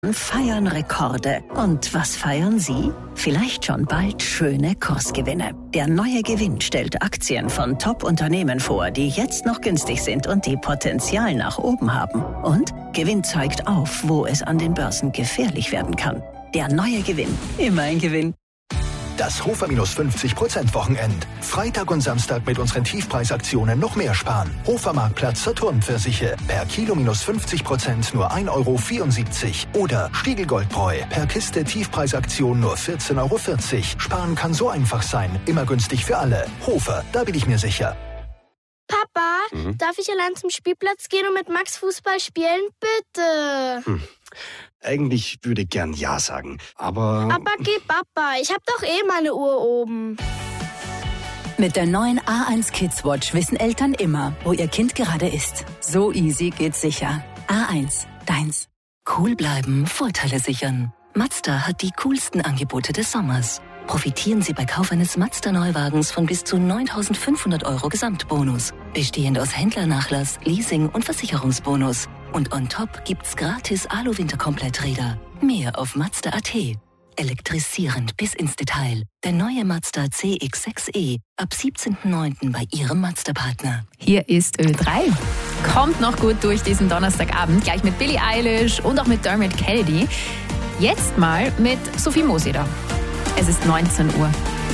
feiern Rekorde. Und was feiern Sie? Vielleicht schon bald schöne Kursgewinne. Der neue Gewinn stellt Aktien von Top-Unternehmen vor, die jetzt noch günstig sind und die Potenzial nach oben haben. Und Gewinn zeigt auf, wo es an den Börsen gefährlich werden kann. Der neue Gewinn. Immer ein Gewinn. Das Hofer minus 50% Wochenend. Freitag und Samstag mit unseren Tiefpreisaktionen noch mehr sparen. Hofer Marktplatz Saturn Pfirsiche. Per Kilo minus 50% nur 1,74 €. Oder Stiegel Goldbräu. Per Kiste Tiefpreisaktion nur 14,40 €. Sparen kann so einfach sein. Immer günstig für alle. Hofer, da bin ich mir sicher. Papa, darf ich allein zum Spielplatz gehen und mit Max Fußball spielen? Bitte. Eigentlich würde ich gern Ja sagen, aber... Aber geh, Papa, ich hab doch meine Uhr oben. Mit der neuen A1 Kids Watch wissen Eltern immer, wo ihr Kind gerade ist. So easy geht's sicher. A1, deins. Cool bleiben, Vorteile sichern. Mazda hat die coolsten Angebote des Sommers. Profitieren Sie bei Kauf eines Mazda-Neuwagens von bis zu 9.500 € Gesamtbonus. Bestehend aus Händlernachlass, Leasing und Versicherungsbonus. Und on top gibt's gratis Alu-Winterkompletträder. Mehr auf Mazda.at. Elektrisierend bis ins Detail. Der neue Mazda CX-6e ab 17.09. bei Ihrem Mazda-Partner. Hier ist Ö3. Kommt noch gut durch diesen Donnerstagabend, gleich mit Billie Eilish und auch mit Dermot Kennedy. Jetzt mal mit Sophie Moseder. Es ist 19 Uhr.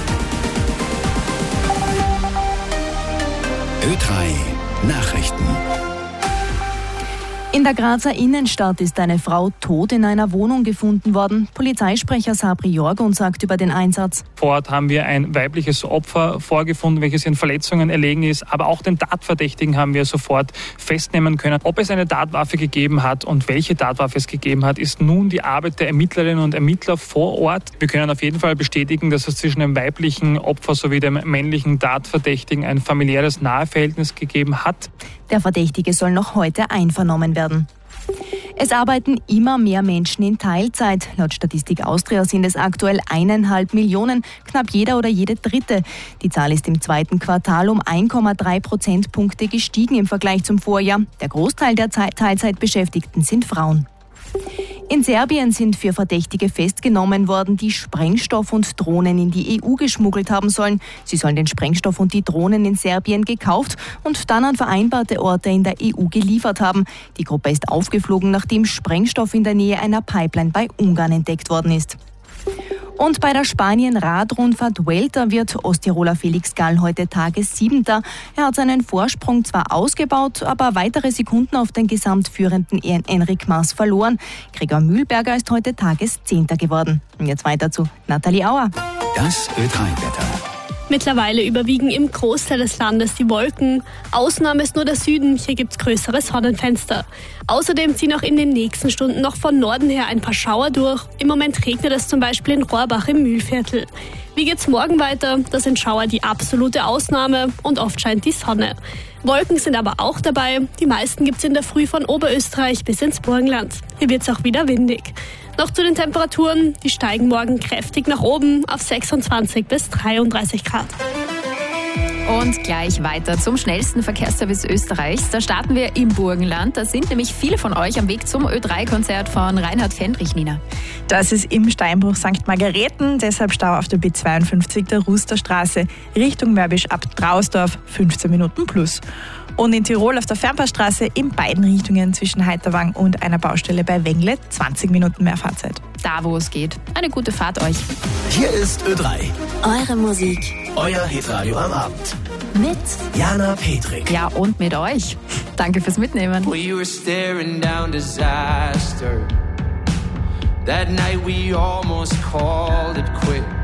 Ö3 Nachrichten. In der Grazer Innenstadt ist eine Frau tot in einer Wohnung gefunden worden. Polizeisprecher Sabri Jorgon sagt über den Einsatz: Vor Ort haben wir ein weibliches Opfer vorgefunden, welches in Verletzungen erlegen ist. Aber auch den Tatverdächtigen haben wir sofort festnehmen können. Ob es eine Tatwaffe gegeben hat und welche Tatwaffe es gegeben hat, ist nun die Arbeit der Ermittlerinnen und Ermittler vor Ort. Wir können auf jeden Fall bestätigen, dass es zwischen dem weiblichen Opfer sowie dem männlichen Tatverdächtigen ein familiäres Naheverhältnis gegeben hat. Der Verdächtige soll noch heute einvernommen werden. Es arbeiten immer mehr Menschen in Teilzeit. Laut Statistik Austria sind es aktuell 1,5 Millionen, knapp jeder oder jede Dritte. Die Zahl ist im zweiten Quartal um 1,3 Prozentpunkte gestiegen im Vergleich zum Vorjahr. Der Großteil der Teilzeitbeschäftigten sind Frauen. In Serbien sind 4 Verdächtige festgenommen worden, die Sprengstoff und Drohnen in die EU geschmuggelt haben sollen. Sie sollen den Sprengstoff und die Drohnen in Serbien gekauft und dann an vereinbarte Orte in der EU geliefert haben. Die Gruppe ist aufgeflogen, nachdem Sprengstoff in der Nähe einer Pipeline bei Ungarn entdeckt worden ist. Und bei der Spanien-Radrundfahrt Vuelta wird Osttiroler Felix Gall heute Tagessiebenter. Er hat seinen Vorsprung zwar ausgebaut, aber weitere Sekunden auf den gesamtführenden Enric Mas verloren. Gregor Mühlberger ist heute Tageszehnter geworden. Und jetzt weiter zu Nathalie Auer. Das Ö3-Wetter. Mittlerweile überwiegen im Großteil des Landes die Wolken. Ausnahme ist nur der Süden, hier gibt es größere Sonnenfenster. Außerdem ziehen auch in den nächsten Stunden noch von Norden her ein paar Schauer durch. Im Moment regnet es zum Beispiel in Rohrbach im Mühlviertel. Wie geht's morgen weiter? Da sind Schauer die absolute Ausnahme und oft scheint die Sonne. Wolken sind aber auch dabei. Die meisten gibt's in der Früh von Oberösterreich bis ins Burgenland. Hier wird's auch wieder windig. Noch zu den Temperaturen. Die steigen morgen kräftig nach oben auf 26 bis 33 Grad. Und gleich weiter zum schnellsten Verkehrsservice Österreichs. Da starten wir im Burgenland. Da sind nämlich viele von euch am Weg zum Ö3-Konzert von Reinhard Fendrich, Nina. Das ist im Steinbruch St. Margareten, deshalb Stau auf der B52 der Rusterstraße Richtung Mörbisch ab Drausdorf, 15 Minuten plus. Und in Tirol auf der Fernpassstraße in beiden Richtungen zwischen Heiterwang und einer Baustelle bei Wengle 20 Minuten mehr Fahrzeit. Da, wo es geht. Eine gute Fahrt euch. Hier ist Ö3. Eure Musik. Euer Hitradio am Abend. Mit Jana Petrik. Ja, und mit euch. Danke fürs Mitnehmen. We were staring down disaster. That night we almost called it quits.